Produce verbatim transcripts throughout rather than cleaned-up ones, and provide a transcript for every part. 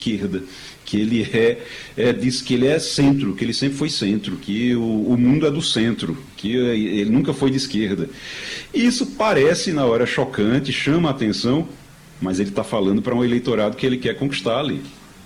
esquerda, que ele é, é diz que ele é centro, que ele sempre foi centro, que o, o mundo é do centro, que ele nunca foi de esquerda. Isso parece na hora chocante, chama a atenção, mas ele está falando para um eleitorado que ele quer conquistar ali.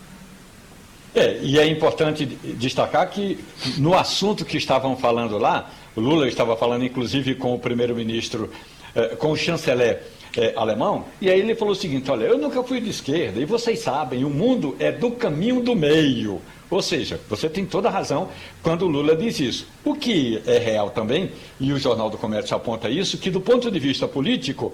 É, e é importante destacar que no assunto que estavam falando lá, o Lula estava falando inclusive com o primeiro-ministro, eh, com o chanceler eh, alemão, e aí ele falou o seguinte: olha, eu nunca fui de esquerda, e vocês sabem, o mundo é do caminho do meio. Ou seja, você tem toda a razão quando o Lula diz isso. O que é real também, e o Jornal do Comércio aponta isso, que do ponto de vista político,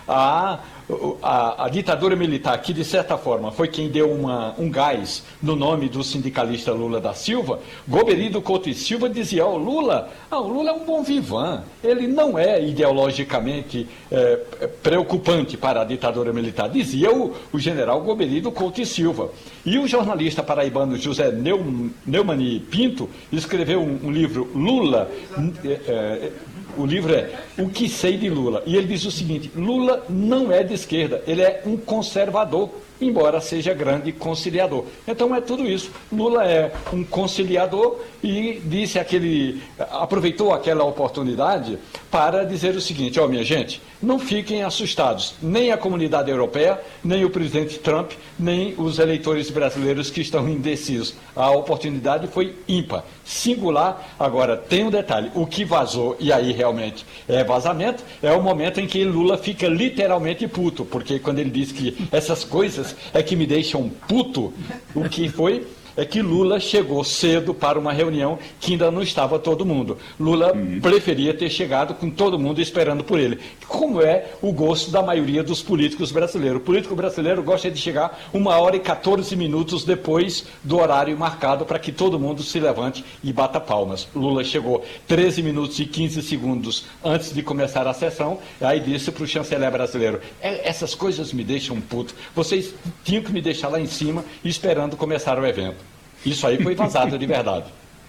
a, a, a ditadura militar, que de certa forma foi quem deu uma, um gás no nome do sindicalista Lula da Silva, Goberido Couto e Silva dizia: ó, oh, Lula, ah, o Lula é um bom vivan, ele não é ideologicamente é, preocupante para a ditadura militar, dizia o, o general Goberido Couto e Silva. E o jornalista paraibano José Neumann Pinto escreveu um, um livro, Lula, é, é, o livro é O que sei de Lula, e ele diz o seguinte: Lula não é de esquerda, ele é um conservador, embora seja grande conciliador. Então é tudo isso. Lula é um conciliador e disse aquele, aproveitou aquela oportunidade para dizer o seguinte: ó, minha gente, não fiquem assustados, nem a comunidade europeia, nem o presidente Trump, nem os eleitores brasileiros que estão indecisos. A oportunidade foi ímpar, singular. Agora, tem um detalhe: o que vazou, e aí realmente é vazamento, é o momento em que Lula fica literalmente puto, porque quando ele diz que essas coisas é que me deixam puto, o que foi é que Lula chegou cedo para uma reunião que ainda não estava todo mundo. Lula uhum. preferia ter chegado com todo mundo esperando por ele, como é o gosto da maioria dos políticos brasileiros. O político brasileiro gosta de chegar uma hora e quatorze minutos depois do horário marcado para que todo mundo se levante e bata palmas. Lula chegou treze minutos e quinze segundos antes de começar a sessão, aí disse para o chanceler brasileiro: essas coisas me deixam puto, vocês tinham que me deixar lá em cima esperando começar o evento. Isso aí foi vazado de verdade.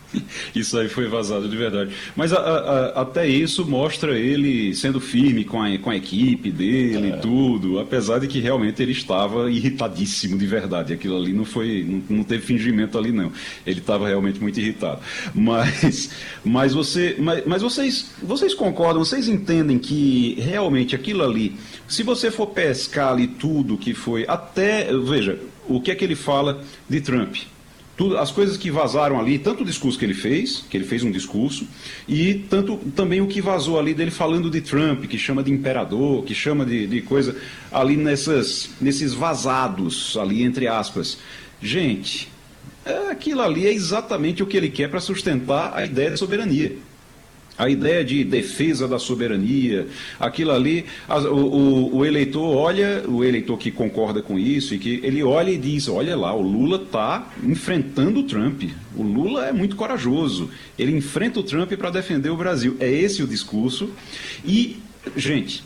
Isso aí foi vazado de verdade. Mas a, a, até isso mostra ele sendo firme com a, com a equipe dele é. e tudo, apesar de que realmente ele estava irritadíssimo de verdade. Aquilo ali não foi, não, não teve fingimento ali não. Ele estava realmente muito irritado. Mas, mas, você, mas, mas vocês, vocês concordam, vocês entendem que realmente aquilo ali, se você for pescar ali tudo que foi, até, veja, o que é que ele fala de Trump? Tudo, as coisas que vazaram ali, tanto o discurso que ele fez, que ele fez um discurso, e tanto também o que vazou ali dele falando de Trump, que chama de imperador, que chama de, de coisa, ali nessas, nesses vazados, ali entre aspas. Gente, é, aquilo ali é exatamente o que ele quer para sustentar a ideia de soberania. A ideia de defesa da soberania, aquilo ali, a, o, o, o eleitor olha, o eleitor que concorda com isso, e que ele olha e diz: olha lá, o Lula está enfrentando o Trump, o Lula é muito corajoso, ele enfrenta o Trump para defender o Brasil. É esse o discurso. E, gente,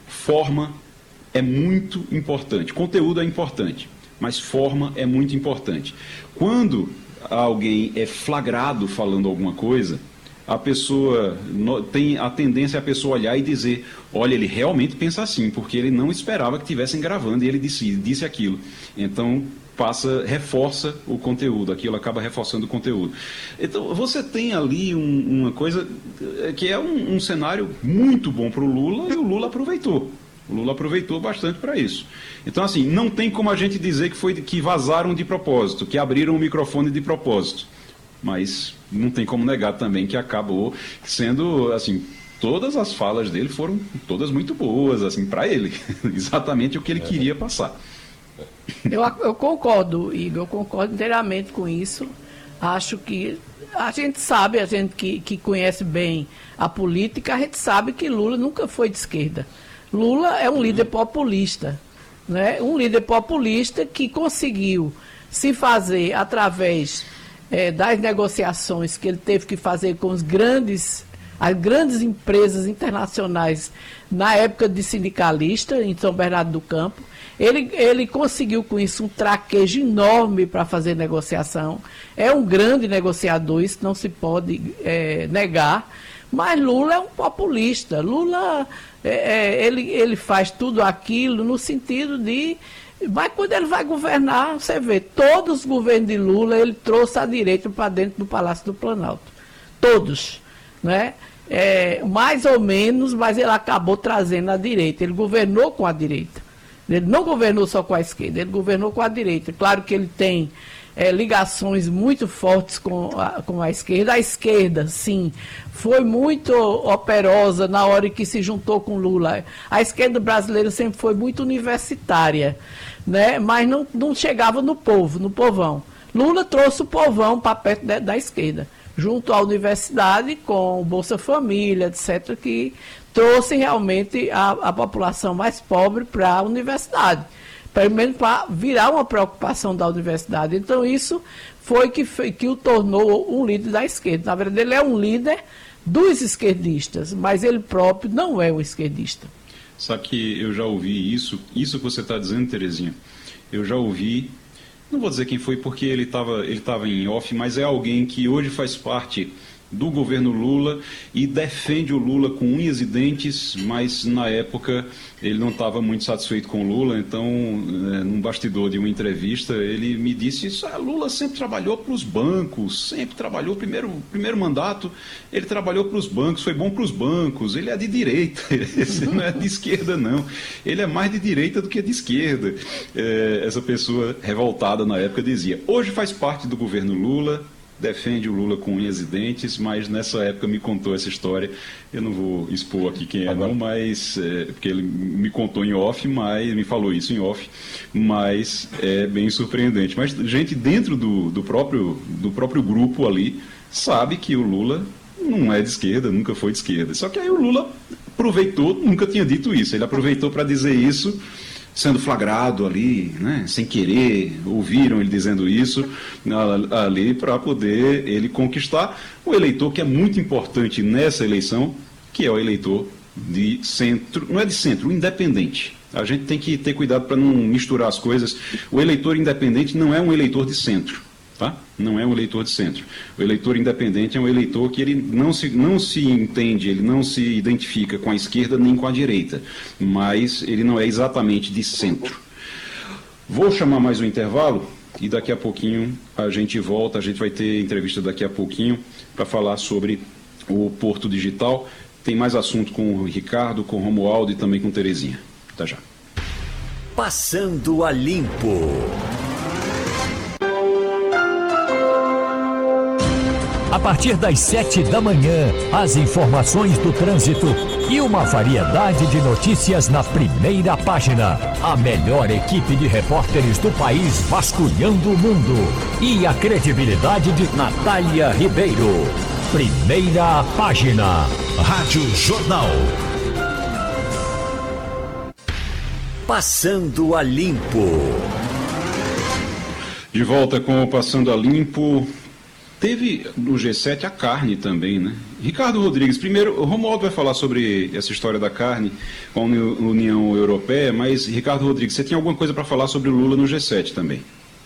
forma é muito importante, conteúdo é importante, mas forma é muito importante. Quando alguém é flagrado falando alguma coisa, a pessoa tem a tendência a pessoa olhar e dizer: olha, ele realmente pensa assim, porque ele não esperava que estivessem gravando e ele disse, disse aquilo. Então passa, reforça o conteúdo, aquilo acaba reforçando o conteúdo. Então você tem ali um, uma coisa que é um, um cenário muito bom para o Lula, e o Lula aproveitou. O Lula aproveitou bastante para isso. Então, assim, não tem como a gente dizer que, foi, que vazaram de propósito, que abriram o microfone de propósito. Mas não tem como negar também que acabou sendo, assim, todas as falas dele foram todas muito boas, assim, para ele. Exatamente o que ele queria passar. Eu, eu concordo, Igor, eu concordo inteiramente com isso. Acho que a gente sabe, a gente que, que conhece bem a política, a gente sabe que Lula nunca foi de esquerda. Lula é um líder populista, né? Um líder populista que conseguiu se fazer através É, das negociações que ele teve que fazer com os grandes, as grandes empresas internacionais na época de sindicalista em São Bernardo do Campo. Ele, ele conseguiu com isso um traquejo enorme para fazer negociação. É um grande negociador, isso não se pode é, negar. Mas Lula é um populista. Lula é, é, ele, ele faz tudo aquilo no sentido de Mas quando ele vai governar, você vê, todos os governos de Lula, ele trouxe a direita para dentro do Palácio do Planalto. Todos, né? É, mais ou menos, mas ele acabou trazendo a direita. Ele governou com a direita. Ele não governou só com a esquerda, ele governou com a direita. Claro que ele tem é, ligações muito fortes com a, com a esquerda. A esquerda, sim, foi muito operosa na hora que se juntou com Lula. A esquerda brasileira sempre foi muito universitária, né? Mas não, não chegava no povo, no povão. Lula trouxe o povão para perto de, da esquerda, junto à universidade, com Bolsa Família, etcétera, que trouxe realmente a, a população mais pobre para a universidade, pelo menos para virar uma preocupação da universidade. Então, isso foi que, que o tornou um líder da esquerda. Na verdade, ele é um líder dos esquerdistas, mas ele próprio não é um esquerdista. Sabe que eu já ouvi isso, isso que você está dizendo, Terezinha, eu já ouvi, não vou dizer quem foi porque ele estava ele estava em off, mas é alguém que hoje faz parte do governo Lula e defende o Lula com unhas e dentes, mas na época ele não estava muito satisfeito com o Lula, então, é, num bastidor de uma entrevista, ele me disse isso, ah, Lula sempre trabalhou para os bancos, sempre trabalhou, primeiro, primeiro mandato, ele trabalhou para os bancos, foi bom para os bancos, ele é de direita, ele não é de esquerda não, ele é mais de direita do que de esquerda. É, essa pessoa revoltada na época dizia, hoje faz parte do governo Lula, defende o Lula com unhas e dentes, mas nessa época me contou essa história. Eu não vou expor aqui quem é não, mas é, porque ele me contou em off, mas me falou isso em off, mas é bem surpreendente. Mas gente dentro do, do, próprio, do próprio grupo ali sabe que o Lula não é de esquerda, nunca foi de esquerda. Só que aí o Lula aproveitou, nunca tinha dito isso, ele aproveitou para dizer isso, sendo flagrado ali, né, sem querer, ouviram ele dizendo isso ali para poder ele conquistar o eleitor que é muito importante nessa eleição, que é o eleitor de centro, não é de centro, o independente. A gente tem que ter cuidado para não misturar as coisas. O eleitor independente não é um eleitor de centro, tá? Não é um eleitor de centro. O eleitor independente é um eleitor que ele não se, não se entende, ele não se identifica com a esquerda nem com a direita, mas ele não é exatamente de centro. Vou chamar mais um intervalo e daqui a pouquinho a gente volta, a gente vai ter entrevista daqui a pouquinho para falar sobre o Porto Digital. Tem mais assunto com o Ricardo, com o Romualdo e também com Terezinha. Até já. Passando a Limpo. A partir das sete da manhã, as informações do trânsito e uma variedade de notícias na primeira página. A melhor equipe de repórteres do país vasculhando o mundo. E a credibilidade de Natália Ribeiro. Primeira página. Rádio Jornal. Passando a Limpo. De volta com o Passando a Limpo. Teve no G sete a carne também, né? Ricardo Rodrigues, primeiro, o Romualdo vai falar sobre essa história da carne com a União Europeia, mas, Ricardo Rodrigues, você tinha alguma coisa para falar sobre o Lula no G sete também?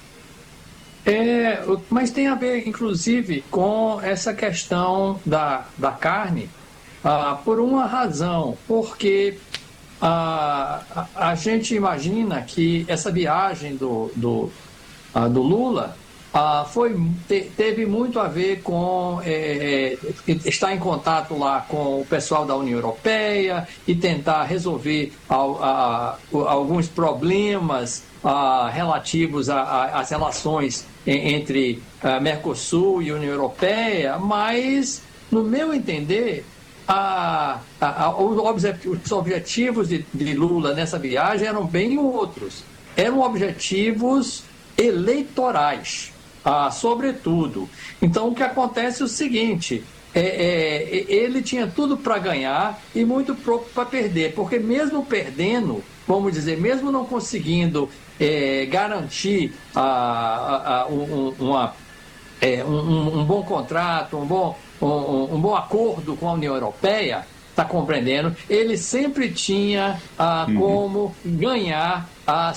É, mas tem a ver, inclusive, com essa questão da, da carne, ah, por uma razão, porque ah, a, a gente imagina que essa viagem do, do, ah, do Lula Ah, foi, te, teve muito a ver com é, estar em contato lá com o pessoal da União Europeia e tentar resolver a, a, a, alguns problemas a, relativos às relações entre a Mercosul e União Europeia, mas, no meu entender, a, a, a, os objetivos de, de Lula nessa viagem eram bem outros. Eram objetivos eleitorais. Ah, sobretudo. Então, o que acontece é o seguinte, é, é, ele tinha tudo para ganhar e muito pouco para perder, porque mesmo perdendo, vamos dizer, mesmo não conseguindo é, garantir ah, ah, um, uma, é, um, um bom contrato, um bom, um, um bom acordo com a União Europeia, está compreendendo, ele sempre tinha ah, uhum. como ganhar ah,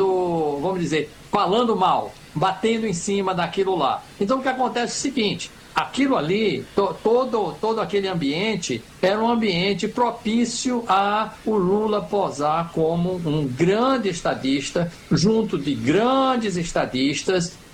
sendo, vamos dizer, falando mal, batendo em cima daquilo lá. Então, o que acontece é o seguinte, aquilo ali, to, todo, todo aquele ambiente, era um ambiente propício a o Lula posar como um grande estadista, junto de grandes estadistas,